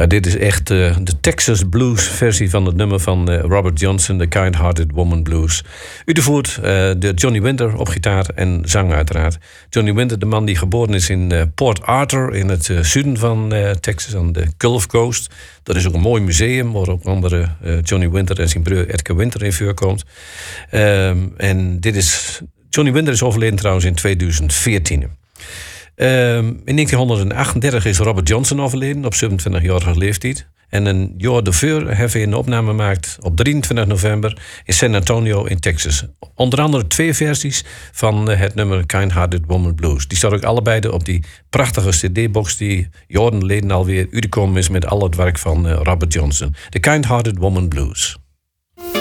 Nou, dit is echt de Texas Blues versie van het nummer van Robert Johnson, The Kind-Hearted Woman Blues. Uitgevoerd door Johnny Winter op gitaar en zang uiteraard. Johnny Winter, de man die geboren is in Port Arthur in het zuiden van Texas, aan de Gulf Coast. Dat is ook een mooi museum waar ook andere Johnny Winter en zijn broer Edgar Winter in voorkomt. En dit is... Johnny Winter is overleden trouwens in 2014. In 1938 is Robert Johnson overleden op 27-jarige leeftijd. En een jaar daarvoor heeft hij een opname gemaakt op 23 november in San Antonio in Texas. Onder andere 2 versies van het nummer Kind-Hearted Woman Blues. Die staan ook allebei op die prachtige cd-box die jaren geleden alweer uitgekomen is met al het werk van Robert Johnson. The Kind-Hearted Woman Blues.